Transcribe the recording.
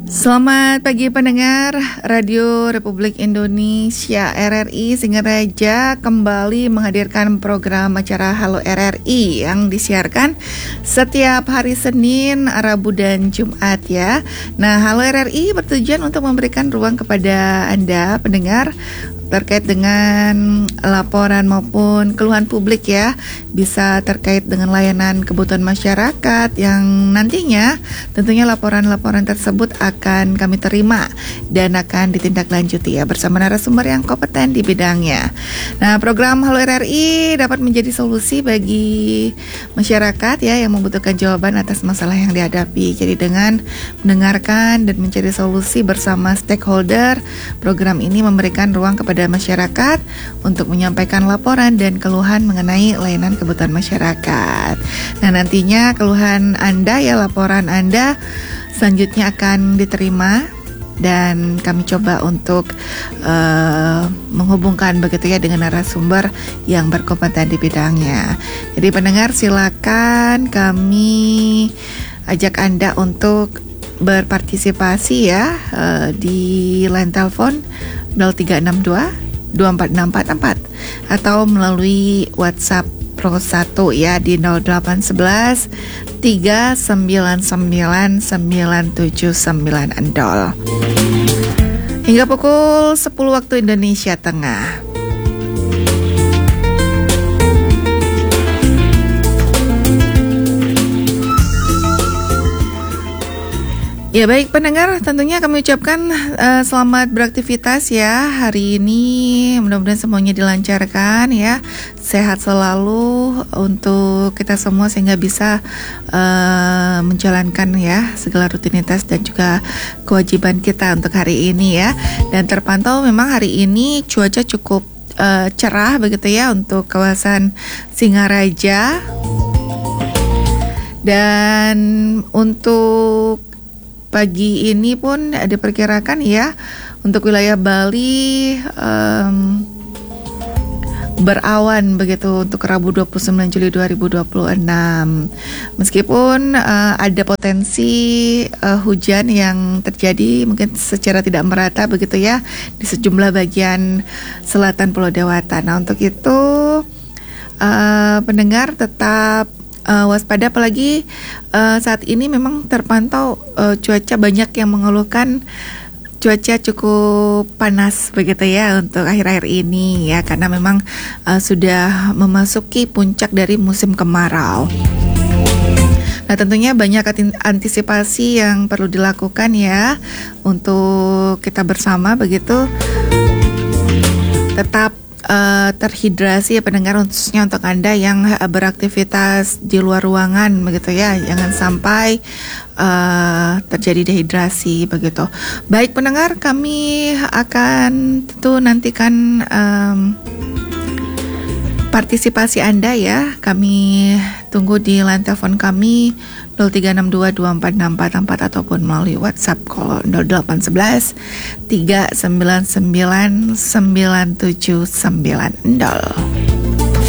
Selamat pagi pendengar Radio Republik Indonesia RRI Singaraja kembali menghadirkan program acara Halo RRI yang disiarkan setiap hari Senin, Rabu dan Jumat ya. Nah, Halo RRI bertujuan untuk memberikan ruang kepada Anda pendengar terkait dengan laporan maupun keluhan publik ya, bisa terkait dengan layanan kebutuhan masyarakat yang nantinya tentunya laporan-laporan tersebut akan kami terima dan akan ditindaklanjuti ya bersama narasumber yang kompeten di bidangnya. Nah, program Halo RRI dapat menjadi solusi bagi masyarakat ya yang membutuhkan jawaban atas masalah yang dihadapi. Jadi dengan mendengarkan dan mencari solusi bersama stakeholder, program ini memberikan ruang kepada masyarakat untuk menyampaikan laporan dan keluhan mengenai layanan kebutuhan masyarakat. Nah, nantinya keluhan Anda ya, laporan Anda selanjutnya akan diterima dan kami coba untuk menghubungkan begitu ya dengan narasumber yang berkompeten di bidangnya. Jadi pendengar silakan kami ajak Anda untuk berpartisipasi ya di line telepon 0362 2464 atau melalui WhatsApp Pro 1 ya di 0811 399 979 Endol. Hingga pukul 10 waktu Indonesia Tengah. Ya baik pendengar, tentunya kami ucapkan selamat beraktivitas ya hari ini. Mudah-mudahan semuanya dilancarkan ya, sehat selalu untuk kita semua sehingga bisa menjalankan ya segala rutinitas dan juga kewajiban kita untuk hari ini ya. Dan terpantau memang hari ini cuaca cukup cerah begitu ya untuk kawasan Singaraja. Dan untuk pagi ini pun diperkirakan ya untuk wilayah Bali berawan begitu untuk Rabu 29 Juli 2026. Meskipun ada potensi hujan yang terjadi mungkin secara tidak merata begitu ya di sejumlah bagian selatan Pulau Dewata. Nah, untuk itu pendengar tetap waspada, apalagi saat ini memang terpantau cuaca banyak yang mengeluhkan cuaca cukup panas begitu ya untuk akhir-akhir ini ya, karena memang sudah memasuki puncak dari musim kemarau. Nah, tentunya banyak antisipasi yang perlu dilakukan ya untuk kita bersama begitu tetap terhidrasi ya pendengar, khususnya untuk Anda yang beraktivitas di luar ruangan begitu ya, jangan sampai terjadi dehidrasi begitu. Baik pendengar, kami akan tentu nantikan partisipasi Anda ya. Kami tunggu di line telepon kami 0362246444 ataupun melalui WhatsApp call 0811 399 979 Endol.